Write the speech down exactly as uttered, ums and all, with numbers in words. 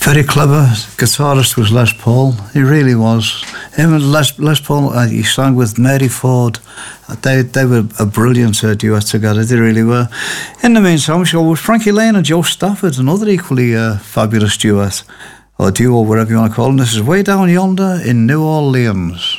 Very clever guitarist was Les Paul. He really was. Him and Les, Les Paul, uh, he sang with Mary Ford. They they were a brilliant uh, duet together. They really were. In the main song show was Frankie Lane and Joe Stafford, another equally uh, fabulous duet, or duo, whatever you want to call it. And this is Way Down Yonder in New Orleans.